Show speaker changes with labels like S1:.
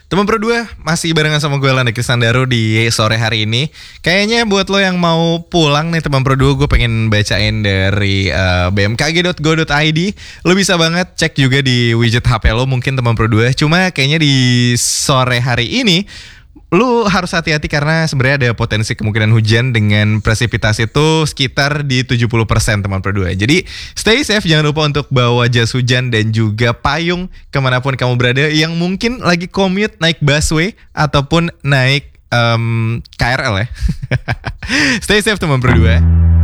S1: Teman Pro 2 masih barengan sama gue Landa Kristandaru di sore hari ini. Kayaknya buat lo yang mau pulang nih teman Pro 2, gue pengen bacain dari bmkg.go.id. Lo bisa banget cek juga di widget HP lo mungkin teman Pro 2. Cuma kayaknya di sore hari ini lu harus hati-hati karena sebenarnya ada potensi kemungkinan hujan dengan presipitasi itu sekitar di 70% teman Pro 2. Jadi stay safe, jangan lupa untuk bawa jas hujan dan juga payung kemanapun kamu berada yang mungkin lagi commute naik busway ataupun naik KRL ya. Stay safe teman Pro 2.